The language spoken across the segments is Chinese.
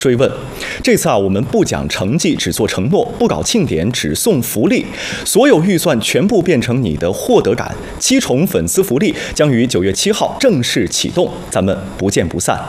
追问，这次我们不讲成绩，只做承诺；不搞庆典，只送福利。所有预算全部变成你的获得感。7重粉丝福利将于9月7号正式启动，咱们不见不散。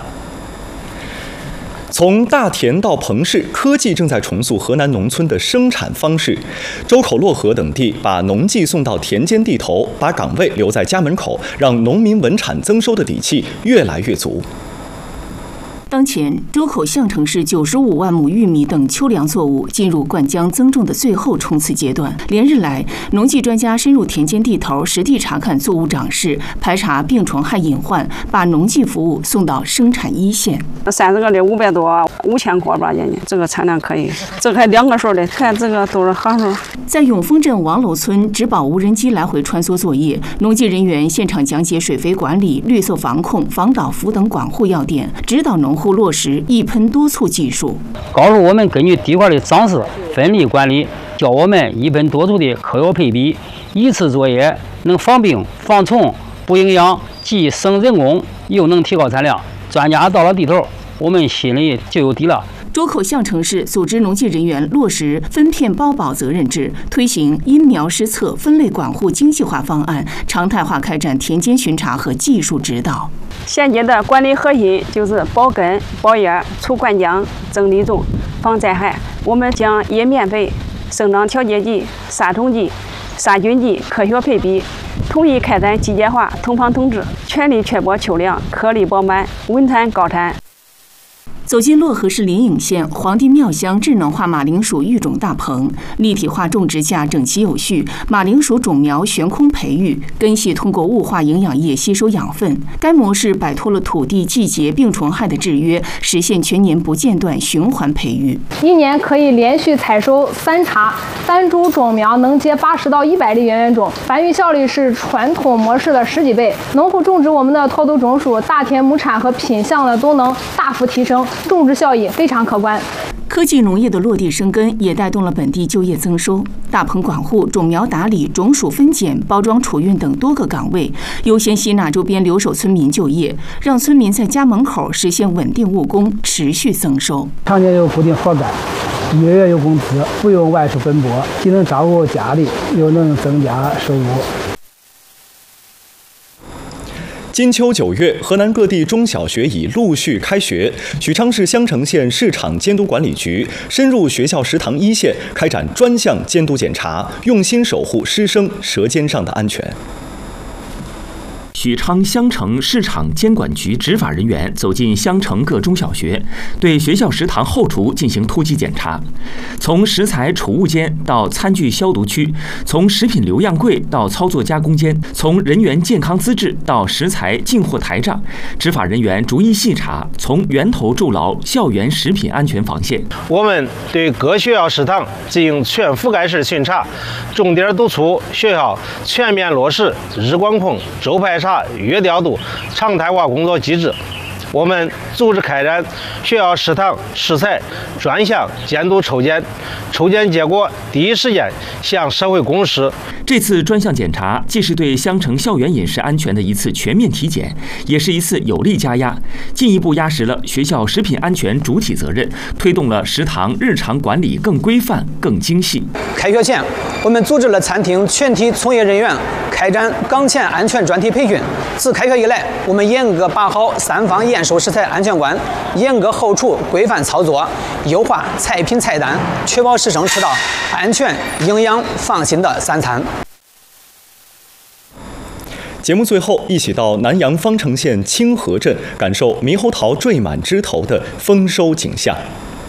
从大田到彭氏，科技正在重塑河南农村的生产方式。周口、漯河等地把农技送到田间地头，把岗位留在家门口，让农民稳产增收的底气越来越足。 当前，周口项城市95万亩玉米等秋粮作物进入灌浆增种的最后冲刺阶段。连日来，农技专家深入田间地头，实地查看作物长势，排查病虫害隐患，把农技服务送到生产一线。 30个的500多，5000颗吧，人家这个产量可以。这还2个数的，看这个都是好数。 在永丰镇王楼村，植保无人机来回穿梭作业，农技人员现场讲解水肥管理、绿色防控、防倒伏等管护要点，指导农户落实一喷多促技术， 告诉我们根据地块的长势分离管理，教我们一喷多促的科学配比，一次作业能防病防虫不营养，既省人工又能提高产量。专家到了地头，我们心里就有底了。 周口项城市组织农技人员落实分片包保责任制，推行因苗施测分类管护精细化方案，常态化开展田间巡查和技术指导。 现阶的管理核心就是保根、保叶、除灌浆、增粒种、防灾害。我们将叶面肥、生长调节剂、杀虫剂、杀菌剂科学配比，统一开展机械化同防统治，全力确保秋粮颗粒饱满、稳产高产。 走进漯河市临颍县黄帝庙乡智能化马铃薯育种大棚，立体化种植架整齐有序，马铃薯种苗悬空培育，根系通过雾化营养液吸收养分。该模式摆脱了土地、季节、病虫害的制约，实现全年不间断循环培育。 一年可以连续采收3茬，单株种苗能结80到100粒圆圆种，繁育效率是传统模式的10几倍。农户种植我们的脱毒种薯，大田亩产和品相呢都能大幅提升。种植效益非常可观。 科技农业的落地生根，也带动了本地就业增收。大棚管护、种苗打理、种薯分拣、包装储运等多个岗位，优先吸纳周边留守村民就业，让村民在家门口实现稳定务工，持续增收。 常年有固定活干，1个月有工资，不用外出奔波，既能照顾家里，又能增加收入。 金秋9月，河南各地中小学已陆续开学。许昌市襄城县市场监督管理局深入学校食堂一线，开展专项监督检查，用心守护师生舌尖上的安全。 许昌襄城市场监管局执法人员走进襄城各中小学，对学校食堂后厨进行突击检查，从食材储物间到餐具消毒区，从食品留样柜到操作加工间，从人员健康资质到食材进货台账，执法人员逐一细查，从源头筑牢校园食品安全防线。 我们对各学校食堂进行全覆盖式巡查，重点督促学校全面落实日管控、周排查、月调度常态化工作机制。我们组织开展学校食堂食材专项监督抽检，抽检结果第一时间向社会公示。 这次专项检查既是对襄城校园饮食安全的一次全面体检，也是一次有力加压，进一步压实了学校食品安全主体责任，推动了食堂日常管理更规范、更精细。 开学前，我们组织了餐厅全体从业人员开展岗前安全专题培训。自开学以来，我们严格把好3方验收食材安全关，严格后厨规范操作，优化菜品菜单，确保师生吃到安全、营养、放心的3餐。 节目最后，一起到南阳方城县清河镇，感受猕猴桃缀满枝头的丰收景象。